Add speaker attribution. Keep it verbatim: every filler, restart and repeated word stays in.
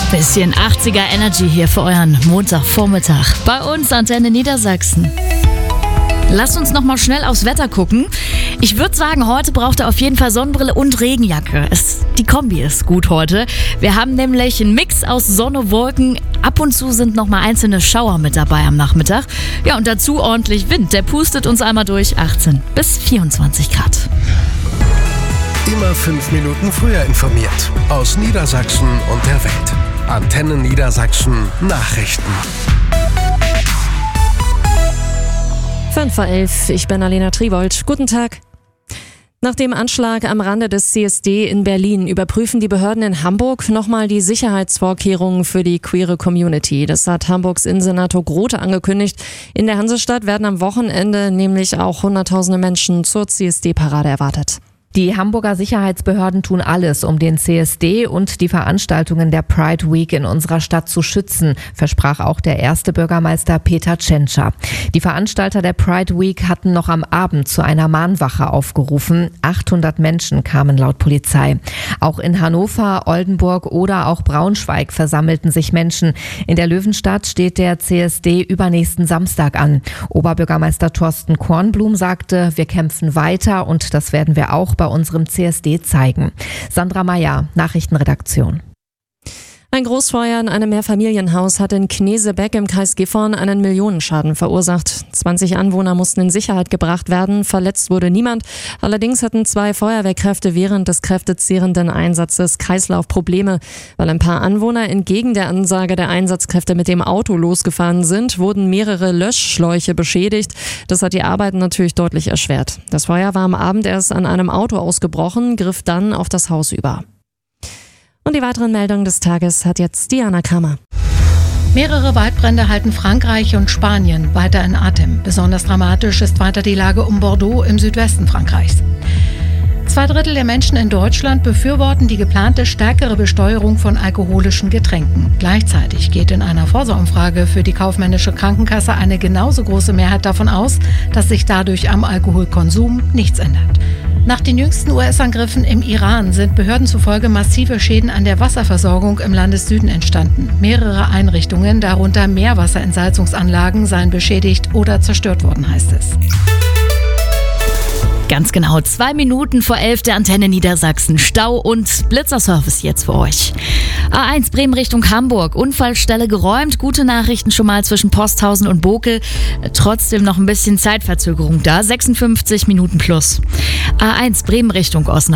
Speaker 1: Bisschen achtziger Energy hier für euren Montagvormittag. Bei uns Antenne Niedersachsen. Lasst uns noch mal schnell aufs Wetter gucken. Ich würde sagen, heute braucht ihr auf jeden Fall Sonnenbrille und Regenjacke. Es, die Kombi ist gut heute. Wir haben nämlich einen Mix aus Sonne, Wolken. Ab und zu sind noch mal einzelne Schauer mit dabei am Nachmittag. Ja, und dazu ordentlich Wind. Der pustet uns einmal durch achtzehn bis vierundzwanzig Grad.
Speaker 2: Immer fünf Minuten früher informiert. Aus Niedersachsen und der Welt. Antenne Niedersachsen Nachrichten.
Speaker 3: fünf vor elf, ich bin Alena Triwold. Guten Tag. Nach dem Anschlag am Rande des C S D in Berlin überprüfen die Behörden in Hamburg nochmal die Sicherheitsvorkehrungen für die queere Community. Das hat Hamburgs Innensenator Grote angekündigt. In der Hansestadt werden am Wochenende nämlich auch hunderttausende Menschen zur C S D-Parade erwartet.
Speaker 4: Die Hamburger Sicherheitsbehörden tun alles, um den C S D und die Veranstaltungen der Pride Week in unserer Stadt zu schützen, versprach auch der erste Bürgermeister Peter Tschentscher. Die Veranstalter der Pride Week hatten noch am Abend zu einer Mahnwache aufgerufen. achthundert Menschen kamen laut Polizei. Auch in Hannover, Oldenburg oder auch Braunschweig versammelten sich Menschen. In der Löwenstadt steht der C S D übernächsten Samstag an. Oberbürgermeister Thorsten Kornblum sagte, wir kämpfen weiter und das werden wir auch bei unserem C S D zeigen. Sandra Meyer, Nachrichtenredaktion.
Speaker 3: Ein Großfeuer in einem Mehrfamilienhaus hat in Knesebeck im Kreis Gifhorn einen Millionenschaden verursacht. zwanzig Anwohner mussten in Sicherheit gebracht werden, verletzt wurde niemand. Allerdings hatten zwei Feuerwehrkräfte während des kräftezehrenden Einsatzes Kreislaufprobleme. Weil ein paar Anwohner entgegen der Ansage der Einsatzkräfte mit dem Auto losgefahren sind, wurden mehrere Löschschläuche beschädigt. Das hat die Arbeiten natürlich deutlich erschwert. Das Feuer war am Abend erst an einem Auto ausgebrochen, griff dann auf das Haus über. Und die weiteren Meldungen des Tages hat jetzt Diana Kammer.
Speaker 5: Mehrere Waldbrände halten Frankreich und Spanien weiter in Atem. Besonders dramatisch ist weiter die Lage um Bordeaux im Südwesten Frankreichs. Zwei Drittel der Menschen in Deutschland befürworten die geplante stärkere Besteuerung von alkoholischen Getränken. Gleichzeitig geht in einer Forsa-Umfrage für die kaufmännische Krankenkasse eine genauso große Mehrheit davon aus, dass sich dadurch am Alkoholkonsum nichts ändert. Nach den jüngsten U S-Angriffen im Iran sind Behörden zufolge massive Schäden an der Wasserversorgung im Landessüden entstanden. Mehrere Einrichtungen, darunter Meerwasserentsalzungsanlagen, seien beschädigt oder zerstört worden, heißt es.
Speaker 1: Ganz genau, zwei Minuten vor elf der Antenne Niedersachsen. Stau und Blitzerservice jetzt für euch. A eins Bremen Richtung Hamburg. Unfallstelle geräumt. Gute Nachrichten schon mal zwischen Posthausen und Bokel. Trotzdem noch ein bisschen Zeitverzögerung da. sechsundfünfzig Minuten plus. A eins Bremen Richtung Osnabrück.